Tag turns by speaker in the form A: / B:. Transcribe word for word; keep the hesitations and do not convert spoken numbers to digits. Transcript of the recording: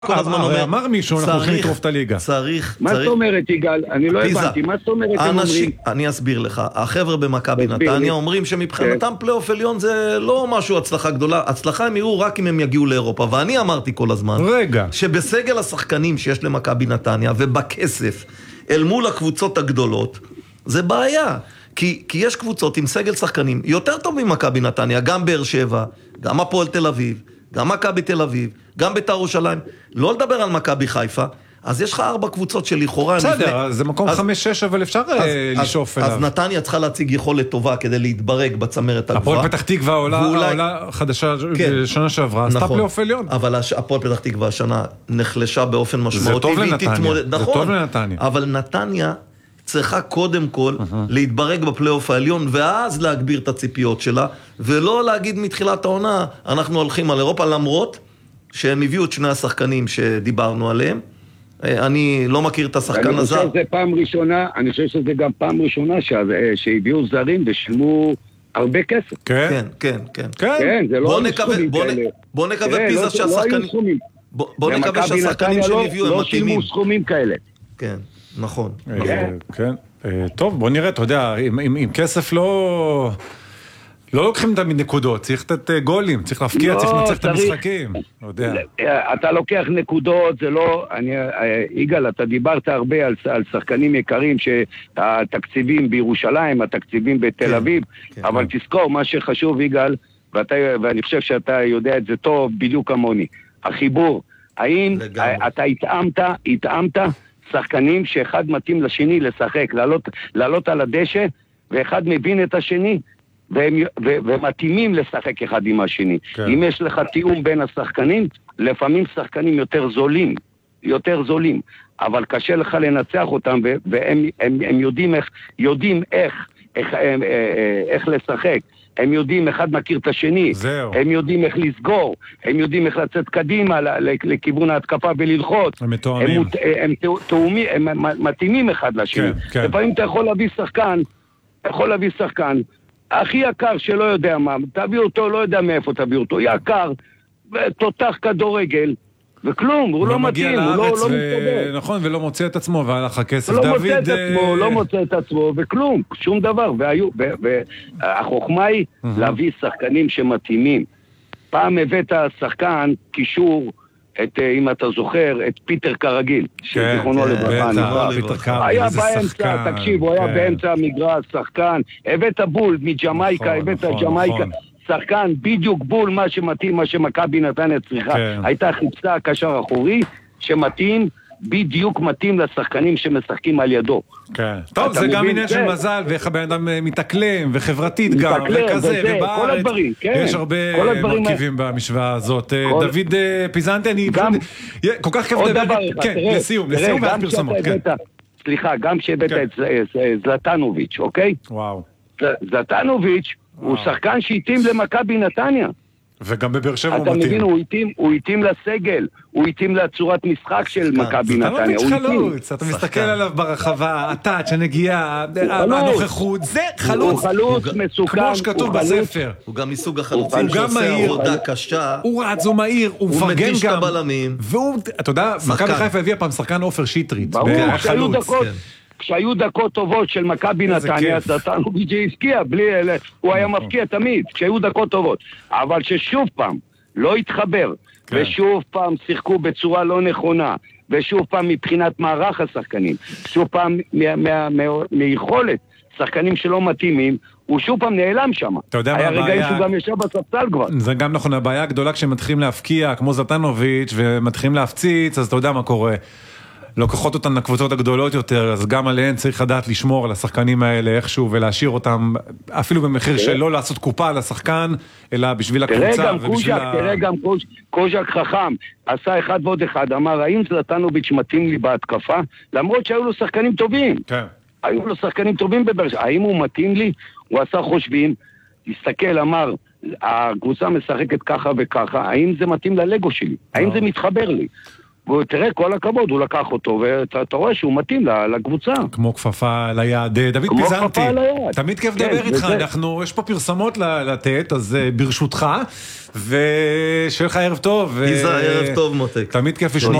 A: כל הזמן אומר,
B: אמר מישהו, אנחנו הולכים לטרוף את הליגה.
A: צריך,
C: מה זאת אומרת, יגאל? אני לא הבנתי, מה זאת אומרת הם אומרים?
A: אני אסביר לך, החבר'ה במכבי נתניה אומרים שמבחינתם פלייאוף עליון זה לא משהו הצלחה גדולה, הצלחה הם יראו רק אם הם יגיעו לאירופה, ואני אמרתי כל הזמן,
B: רגע,
A: שבסגל השחקנים שיש למכבי נתניה ובכסף אל מול הקבוצות הגדולות, זה בעיה. כי, כי יש קבוצות עם סגל שחקנים יותר טוב ממכבי נתניה, גם באר שבע, גם הפועל תל אביב, גם מכבי תל אביב, גם בית"ר ירושלים, לא לדבר על מכבי חיפה, אז יש לך ארבע קבוצות שלכאורה...
B: בסדר, זה מקום חמש שש, אבל אפשר לשאוף אליו.
A: אז נתניה צריכה להציג יכולת טובה כדי להתברג בצמרת הגבוהה.
B: הפועל פתח תקווה עולה חדשה בשנה שעברה, עשתה פלייאוף עליון.
A: אבל הפועל פתח תקווה השנה נחלשה באופן משמעותי.
B: זה טוב לנתניה, זה טוב לנתניה.
A: אבל נתניה צריכה קודם כל להתברג בפלייאוף העליון, ואז להגביר את הציפיות שלה, ולא להגיד מתחילת העונה, אנחנו הולכים על אירופה, למרות שהם הביאו את שני השחקנים שדיברנו עליהם. אני לא מכיר את השחקן הזה.
C: אני חושב שזה פעם ראשונה, אני חושב שזה גם פעם ראשונה שהביאו זרים ושילמו הרבה כסף.
A: כן, כן, כן.
C: כן, זה לא
A: סכומים כאלה. בוא נקווה פיזה שהשחקנים... בוא נקווה שהשחקנים שהביאו הם מתאימים.
C: לא שילמו סכומים כאלה.
A: כן. נכון.
B: כן. טוב, בוא נראה, אתה יודע, עם כסף לא... לא לוקחים תמיד נקודות, צריך לתת גולים, צריך להפקיע, צריך לנצח את המשחקים.
C: אתה לוקח נקודות, זה לא... יגאל, אתה דיברת הרבה על שחקנים יקרים, שהתקציבים בירושלים, התקציבים בתל אביב, אבל תזכור, מה שחשוב, יגאל, ואני חושב שאתה יודע את זה טוב, בדיוק כמוני, החיבור, האם אתה התאמת, התאמת, שחקנים שאחד מתאים לשני לשחק, לעלות, לעלות על הדשא, ואחד מבין את השני, והם, ו, ומתאימים לשחק אחד עם השני. כן. אם יש לך תיאום בין השחקנים, לפעמים שחקנים יותר זולים, יותר זולים, אבל קשה לך לנצח אותם, ו, והם הם, הם יודעים איך, יודעים איך, איך, איך, איך לשחק. הם יודעים, אחד מכיר את השני,
B: זהו.
C: הם יודעים איך לסגור, הם יודעים איך לצאת קדימה לכיוון ההתקפה וללחוץ.
B: הם מתואמים.
C: הם, הם, תאומי, הם מתאימים אחד לשני.
B: כן, כן.
C: לפעמים אתה יכול להביא שחקן, אתה יכול להביא שחקן, הכי יקר שלא יודע מה, תביא אותו, לא יודע מאיפה תביא אותו, יקר, תותח כדורגל, וכלום, הוא לא מתאים, הוא לא מסתדר.
B: נכון, ולא מוצא את עצמו, והלך הכסף.
C: לא מוצא את עצמו, לא מוצא את עצמו, וכלום, שום דבר. והחוכמה היא להביא שחקנים שמתאימים. פעם הבאת שחקן, קישור, אם אתה זוכר, את פיטר כרגיל, שזיכרונו לברכה. היה באמצע, תקשיב, הוא היה באמצע המגרש, שחקן, הבאת בול מג'מייקה, הבאת ג'מייקה. שחקן, בדיוק בול מה שמתאים, מה שמכבי נתניה צריכה. הייתה חיפשה קשר אחורי, שמתאים, בדיוק מתאים לשחקנים שמשחקים על ידו.
B: טוב, זה גם עניין של מזל, ואיך הבן אדם מתאקלם, וחברתית גם, וכזה, ובארץ. יש הרבה מרכיבים במשוואה הזאת. דוד פיזנטי, אני כל כך כיף לדבר. כן, לסיום, לסיום ועד פרסומות.
C: סליחה, גם שהבאת את זלטנוביץ', אוקיי?
B: וואו.
C: זלטנוביץ' הוא שחקן שהתאים למכבי נתניה.
B: וגם בבאר שבע הוא
C: מתאים. אתה מבין, הוא התאים לסגל, הוא התאים לצורת משחק של מכבי נתניה.
B: אתה לא חלוץ, אתה מסתכל עליו ברחבה, הטאץ', הנגיעה, הנוכחות, זה חלוץ.
C: הוא חלוץ מסוכן.
B: כמו שכתוב בספר.
A: הוא גם מסוג החלוצים שעושה עבודה קשה.
B: הוא רץ, הוא מהיר, הוא מפרגן גם.
A: הוא מתיש את הבלמים.
B: והוא, אתה יודע, מכבי חיפה הביאה פעם שחקן עופר שטרית.
C: ברור, כשהיו דקות. כשהיו דקות טובות של מכבי נתניה, זלטנוביץ' השקיע, הוא היה מפקיע תמיד, כשהיו דקות טובות. אבל ששוב פעם לא התחבר, ושוב פעם שיחקו בצורה לא נכונה, ושוב פעם מבחינת מערך השחקנים, שוב פעם מיכולת שחקנים שלא מתאימים, הוא שוב פעם נעלם שם. היה רגעים שהוא גם ישב בספסל כבר.
B: זה גם נכון, הבעיה הגדולה כשמתחילים להפקיע, כמו זלטנוביץ' ומתחילים להפציץ, אז אתה יודע מה קורה. לוקחות אותן לקבוצות הגדולות יותר, אז גם עליהן צריך לדעת לשמור על השחקנים האלה איכשהו, ולהשאיר אותם, אפילו במחיר של לא לעשות קופה על השחקן, אלא בשביל הקבוצה.
C: תראה גם קוז'ק חכם, עשה אחד ועוד אחד, אמר, האם זלטנוביץ' מתאים לי בהתקפה? למרות שהיו לו שחקנים טובים.
B: כן.
C: היו לו שחקנים טובים בברש. האם הוא מתאים לי? הוא עשה חושבים, הסתכל, אמר, הקבוצה משחקת ככה וככה, האם זה מתאים ללגו שלי? האם זה מתחבר לי? תראה, כל הכבוד, הוא לקח אותו, ואתה רואה שהוא מתאים לקבוצה.
B: כמו כפפה ליד. דוד פיזנטי, תמיד כיף לדבר איתך, אנחנו, יש פה פרסמות לתת, אז ברשותך, ושיהיה לך ערב טוב.
A: ערב טוב מותק.
B: תמיד כיף לשמוע.